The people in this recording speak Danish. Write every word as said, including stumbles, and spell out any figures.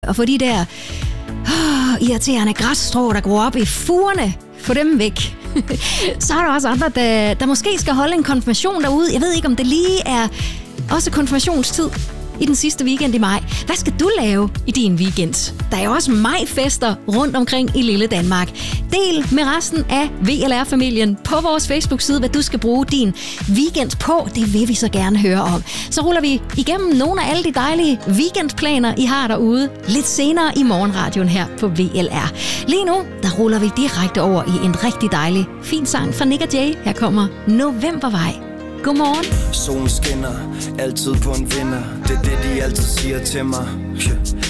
Og få de der oh, irriterende græsstrå, der gror op i fugerne, få dem væk. Så er der også andre, der, der måske skal holde en konfirmation derude. Jeg ved ikke, om det lige er også konfirmationstid i den sidste weekend i maj. Hvad skal du lave i din weekend? Der er jo også majfester rundt omkring i lille Danmark. Del med resten af V L R-familien på vores Facebook-side, hvad du skal bruge din weekend på. Det vil vi så gerne høre om. Så ruller vi igennem nogle af alle de dejlige weekendplaner, I har derude, lidt senere i morgenradioen her på V L R. Lige nu, der ruller vi direkte over i en rigtig dejlig, fin sang fra Nick og Jay. Her kommer Novembervej. Godmorgen. Solen skinner, altid på en vinder. Det er det, de altid siger til mig.